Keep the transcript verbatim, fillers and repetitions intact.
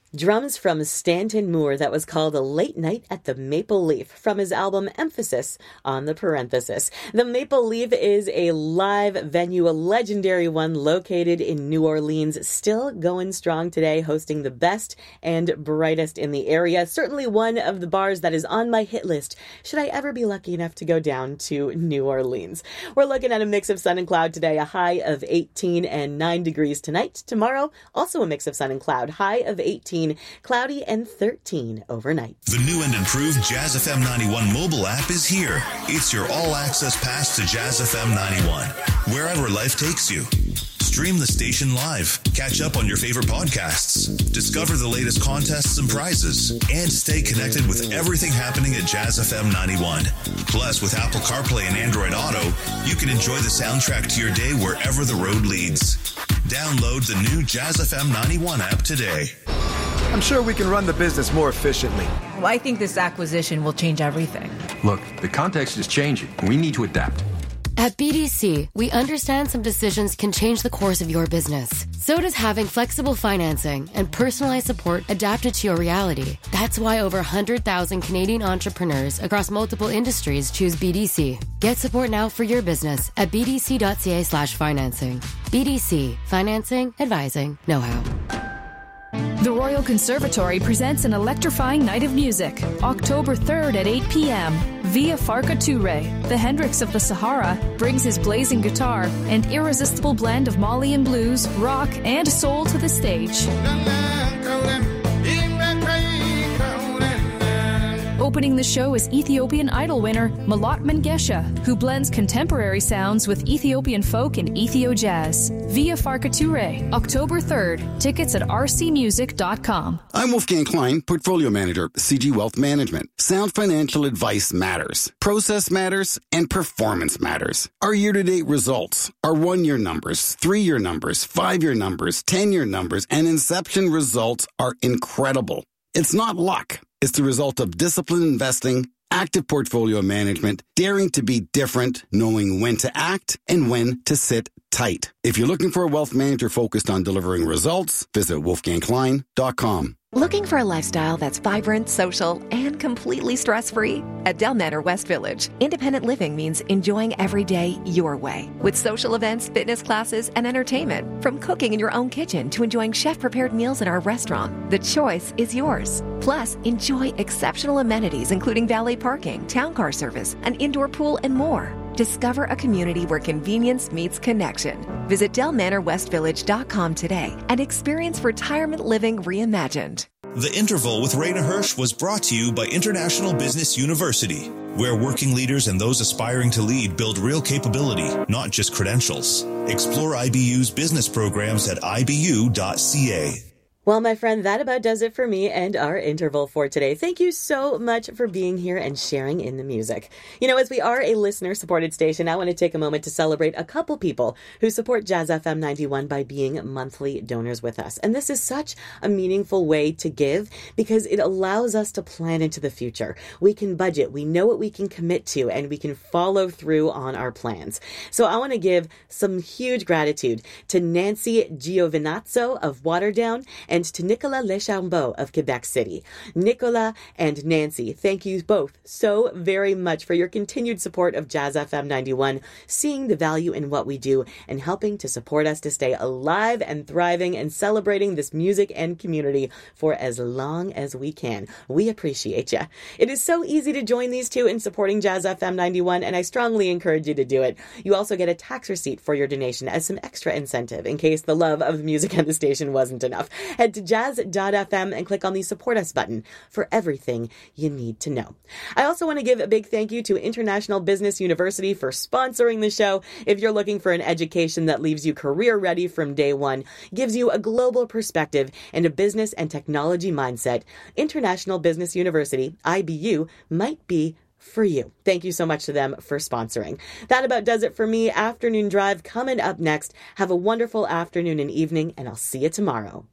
Drums from Stanton Moore that was called A Late Night at the Maple Leaf from his album Emphasis on the Parenthesis. The Maple Leaf is a live venue, a legendary one located in New Orleans, still going strong today, hosting the best and brightest in the area. Certainly one of the bars that is on my hit list should I ever be lucky enough to go down to New Orleans. We're looking at a mix of sun and cloud today, a high of eighteen and nine degrees tonight. Tomorrow, also a mix of sun and cloud, high of eighteen, cloudy and thirteen overnight. The new and improved Jazz F M ninety-one mobile app is here. It's your all-access pass to Jazz F M ninety-one, wherever life takes you. Stream the station live, catch up on your favorite podcasts, discover the latest contests and prizes, and stay connected with everything happening at Jazz F M ninety-one. Plus, with Apple CarPlay and Android Auto, you can enjoy the soundtrack to your day wherever the road leads. Download the new Jazz F M ninety-one app today. I'm sure we can run the business more efficiently. Well, I think this acquisition will change everything. Look, the context is changing. We need to adapt. At B D C, we understand some decisions can change the course of your business. So does having flexible financing and personalized support adapted to your reality. That's why over one hundred thousand Canadian entrepreneurs across multiple industries choose B D C. Get support now for your business at bdc.ca slash financing. B D C, financing, advising, know-how. The Royal Conservatory presents an electrifying night of music, October third at eight p.m. Via Farka Touré, the Hendrix of the Sahara, brings his blazing guitar and irresistible blend of Malian blues, rock, and soul to the stage. Opening the show is Ethiopian Idol winner Malat Mengesha, who blends contemporary sounds with Ethiopian folk and Ethio jazz. Via Farka Touré, October third. Tickets at r c music dot com. I'm Wolfgang Klein, Portfolio Manager, C G Wealth Management. Sound financial advice matters. Process matters, and performance matters. Our year-to-date results, our one-year numbers, three-year numbers, five-year numbers, ten-year numbers, and inception results are incredible. It's not luck. It's the result of disciplined investing, active portfolio management, daring to be different, knowing when to act and when to sit tight. If you're looking for a wealth manager focused on delivering results, visit wolfgang klein dot com. Looking for a lifestyle that's vibrant, social, and completely stress-free? At Del Manor West Village, independent living means enjoying every day your way. With social events, fitness classes, and entertainment. From cooking in your own kitchen to enjoying chef-prepared meals in our restaurant, the choice is yours. Plus, enjoy exceptional amenities including valet parking, town car service, an indoor pool, and more. Discover a community where convenience meets connection. Visit del manor west village dot com today and experience retirement living reimagined. The Interval with Raina Hirsch was brought to you by International Business University, where working leaders and those aspiring to lead build real capability, not just credentials. Explore I B U's business programs at I B U dot C A. Well, my friend, that about does it for me and our interval for today. Thank you so much for being here and sharing in the music. You know, as we are a listener-supported station, I want to take a moment to celebrate a couple people who support Jazz F M ninety-one by being monthly donors with us. And this is such a meaningful way to give because it allows us to plan into the future. We can budget, we know what we can commit to, and we can follow through on our plans. So I want to give some huge gratitude to Nancy Giovinazzo of Waterdown and to Nicolas Leschambeau of Quebec City. Nicolas and Nancy, thank you both so very much for your continued support of Jazz F M ninety-one, seeing the value in what we do and helping to support us to stay alive and thriving and celebrating this music and community for as long as we can. We appreciate you. It is so easy to join these two in supporting Jazz F M ninety-one, and I strongly encourage you to do it. You also get a tax receipt for your donation as some extra incentive in case the love of the music and the station wasn't enough. Head to jazz dot f m and click on the Support Us button for everything you need to know. I also want to give a big thank you to International Business University for sponsoring the show. If you're looking for an education that leaves you career ready from day one, gives you a global perspective and a business and technology mindset, International Business University, I B U, might be for you. Thank you so much to them for sponsoring. That about does it for me. Afternoon Drive coming up next. Have a wonderful afternoon and evening, and I'll see you tomorrow.